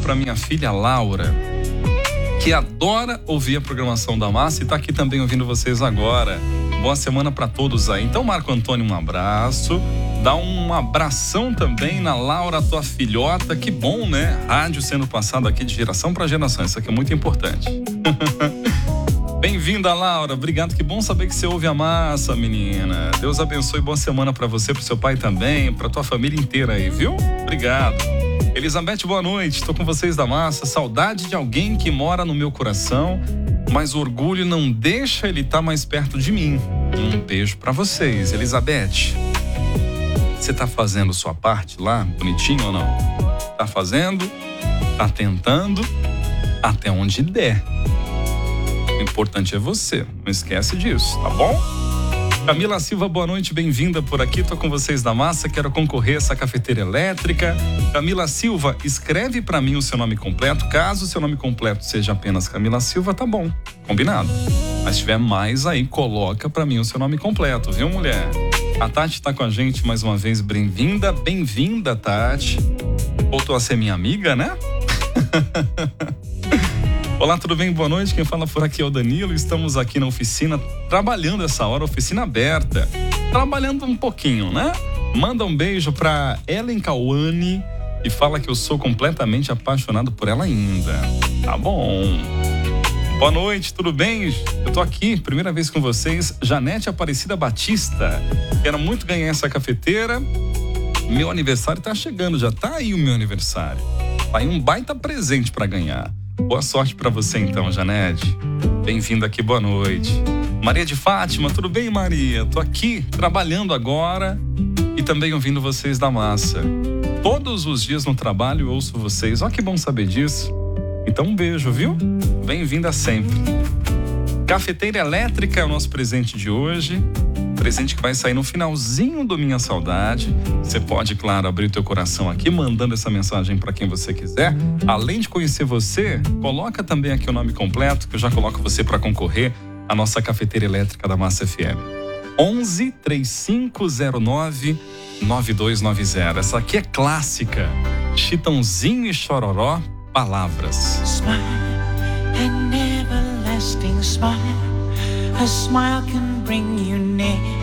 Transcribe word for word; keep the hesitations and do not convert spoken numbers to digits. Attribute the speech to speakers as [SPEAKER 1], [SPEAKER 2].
[SPEAKER 1] para minha filha Laura, que adora ouvir a programação da Massa e tá aqui também ouvindo vocês agora. Boa semana para todos aí. Então, Marco Antônio, um abraço. Dá um abração também na Laura, tua filhota. Que bom, né? Rádio sendo passado aqui de geração para geração. Isso aqui é muito importante. Bem-vinda, Laura. Obrigado. Que bom saber que você ouve a Massa, menina. Deus abençoe. Boa semana para você, pro seu pai também, pra tua família inteira aí, viu? Obrigado. Elizabeth, boa noite. Estou com vocês da Massa. Saudade de alguém que mora no meu coração, mas o orgulho não deixa ele estar mais perto de mim. Um beijo pra vocês. Elizabeth, você tá fazendo sua parte lá, bonitinho ou não? Tá fazendo? Tá tentando? Até onde der. O importante é você. Não esquece disso, tá bom? Camila Silva, boa noite, bem-vinda por aqui. Tô com vocês da Massa, quero concorrer a essa cafeteira elétrica. Camila Silva, escreve pra mim o seu nome completo. Caso o seu nome completo seja apenas Camila Silva, tá bom, combinado. Mas se tiver mais aí, coloca pra mim o seu nome completo, viu, mulher? A Tati tá com a gente mais uma vez, bem-vinda, bem-vinda, Tati. Voltou a ser minha amiga, né? Olá, tudo bem? Boa noite. Quem fala por aqui é o Danilo. Estamos aqui na oficina, trabalhando essa hora, oficina aberta. Trabalhando um pouquinho, né? Manda um beijo pra Ellen Cauane e fala que eu sou completamente apaixonado por ela ainda. Tá bom. Boa noite, tudo bem? Eu tô aqui, primeira vez com vocês. Janete Aparecida Batista. Quero muito ganhar essa cafeteira. Meu aniversário tá chegando, já tá aí o meu aniversário. Tá aí um baita presente pra ganhar. Boa sorte pra você então, Janete. Bem-vinda aqui, boa noite. Maria de Fátima, tudo bem, Maria? Tô aqui trabalhando agora e também ouvindo vocês da Massa. Todos os dias no trabalho eu ouço vocês. Ó, que bom saber disso. Então um beijo, viu? Bem-vinda sempre. Cafeteira elétrica é o nosso presente de hoje. Presente que vai sair no finalzinho do Minha Saudade. Você pode, claro, abrir o teu coração aqui, mandando essa mensagem para quem você quiser. Além de conhecer você, coloca também aqui o nome completo, que eu já coloco você para concorrer à nossa cafeteira elétrica da Massa F M. onze, trinta e cinco zero nove, nove dois nove zero. Essa aqui é clássica. Chitãozinho e Chororó, Palavras.
[SPEAKER 2] Smile, an everlasting smile. A smile can bring you near.